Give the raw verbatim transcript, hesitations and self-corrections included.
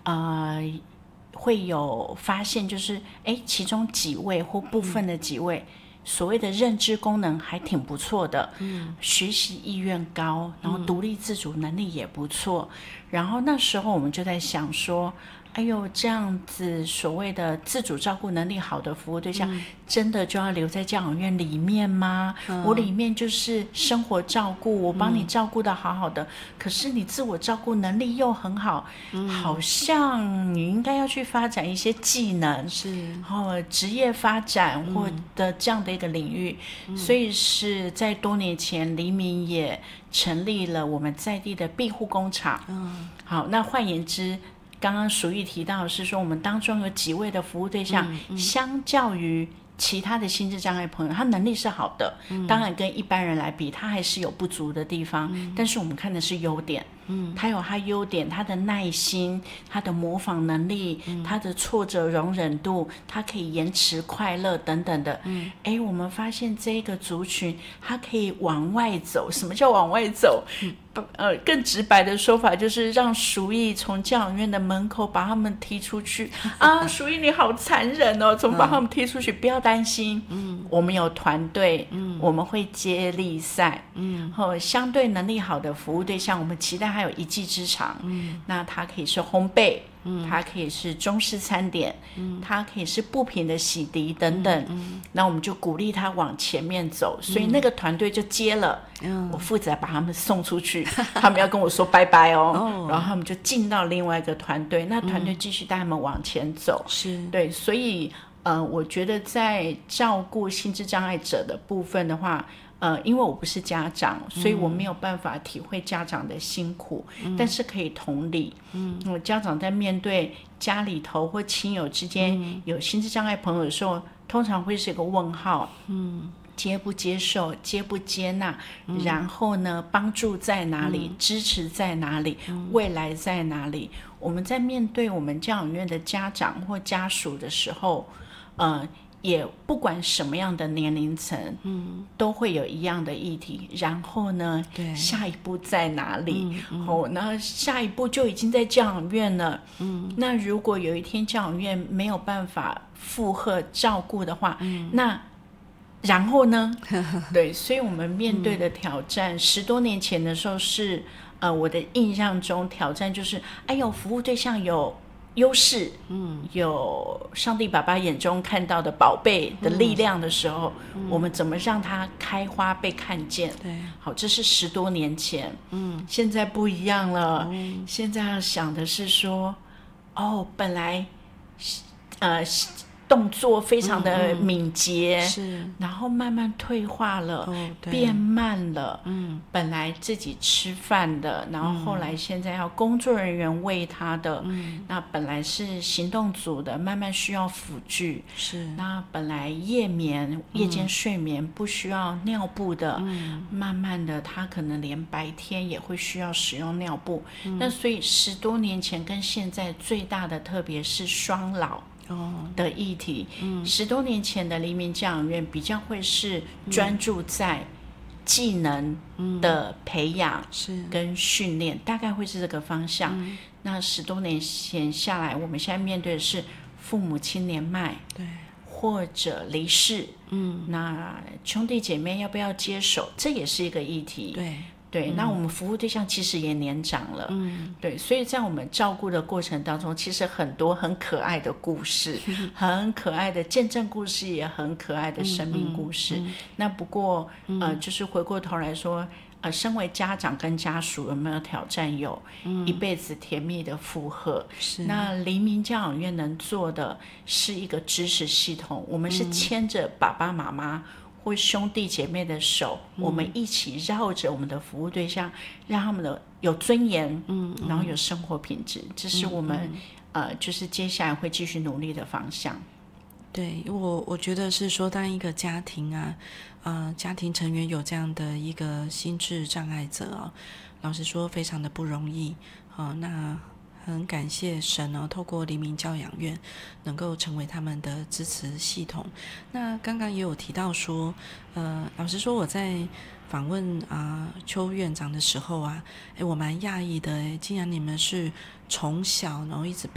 呃会有发现，就是哎，其中几位或部分的几位。嗯所谓的认知功能还挺不错的，嗯，学习意愿高，然后独立自主能力也不错，嗯、然后那时候我们就在想说，哎呦，这样子所谓的自主照顾能力好的服务对象，嗯、真的就要留在教养院里面吗？嗯、我里面就是生活照顾，我帮你照顾得好好的，嗯、可是你自我照顾能力又很好，嗯、好像你应该要去发展一些技能， 是， 然后职业发展或的这样的一个领域，嗯、所以是在多年前，黎明也成立了我们在地的庇护工厂。嗯、好，那换言之。刚刚淑玉提到的是说，我们当中有几位的服务对象，嗯嗯、相较于其他的心智障碍朋友，他能力是好的，嗯、当然跟一般人来比，他还是有不足的地方，嗯、但是我们看的是优点。嗯，他有他优点，他的耐心，他的模仿能力，嗯、他的挫折容忍度，他可以延迟快乐等等的。嗯，哎，我们发现这个族群，他可以往外走。什么叫往外走？嗯呃，更直白的说法就是让淑义从教养院的门口把他们踢出去啊！淑义你好残忍哦，怎么把他们踢出去？嗯、不要担心，嗯，我们有团队，嗯，我们会接力赛，嗯，和相对能力好的服务对象，我们期待他有一技之长，嗯，那他可以是烘焙。嗯，它可以是中式餐点，嗯，它可以是布品的洗涤等等，嗯嗯、那我们就鼓励他往前面走，所以那个团队就接了，嗯、我负责把他们送出去，他们要跟我说拜拜哦，哦然后他们就进到另外一个团队，那团队继续带他们往前走，是、嗯、对，所以呃，我觉得在照顾心智障碍者的部分的话。呃，因为我不是家长，所以我没有办法体会家长的辛苦，嗯、但是可以同理。嗯，家长在面对家里头或亲友之间有心智障碍朋友的时候，通常会是一个问号。嗯。接不接受，接不接纳，嗯、然后呢，帮助在哪里，嗯、支持在哪里，嗯、未来在哪里？我们在面对我们教养院的家长或家属的时候，呃。也不管什么样的年龄层，嗯，都会有一样的议题。然后呢，对，下一步在哪里？嗯嗯、哦，然后下一步就已经在教养院了。嗯，那如果有一天教养院没有办法负荷照顾的话，嗯、那然后呢？对，所以我们面对的挑战，嗯、十多年前的时候是，呃，我的印象中挑战就是，哎呦，服务对象有。优势，嗯，有上帝爸爸眼中看到的宝贝的力量的时候，嗯、我们怎么让它开花被看见？对，好，这是十多年前，嗯，现在不一样了，嗯、现在要想的是说，哦，本来，呃。动作非常的敏捷，嗯嗯、是，然后慢慢退化了，哦、变慢了。嗯，本来自己吃饭的，然后后来现在要工作人员喂他的，嗯，那本来是行动组的，慢慢需要辅具。是，那本来夜眠、夜间睡眠不需要尿布的，嗯，慢慢的他可能连白天也会需要使用尿布。嗯、那所以十多年前跟现在最大的特别是双老。的议题，嗯、十多年前的黎明教养院比较会是专注在技能的培养跟训练，嗯、大概会是这个方向。嗯、那十多年前下来，我们现在面对的是父母亲年迈，对，或者离世，嗯，那兄弟姐妹要不要接手，这也是一个议题，对。对，嗯、那我们服务对象其实也年长了，嗯，对，所以在我们照顾的过程当中，其实很多很可爱的故事，嗯、很可爱的见证故事，也很可爱的生命故事。嗯嗯、那不过，嗯、呃，就是回过头来说，呃，身为家长跟家属有没有挑战？有，嗯、一辈子甜蜜的负荷。是。那黎明教养院能做的是一个支持系统，我们是牵着爸爸妈妈。或兄弟姐妹的手，嗯、我们一起绕着我们的服务对象，让他们的有尊严，嗯嗯、然后有生活品质，这是我们、嗯嗯、呃，就是接下来会继续努力的方向。 对，我我觉得是说，当一个家庭啊，呃，家庭成员有这样的一个心智障碍者哦，老实说非常的不容易。好、哦，那很感谢神哦，透过黎明教养院能够成为他们的支持系统。那刚刚也有提到说，呃，老实说我在访问啊、呃、邱院长的时候啊，诶我蛮讶异的诶，竟然你们是从小然后一直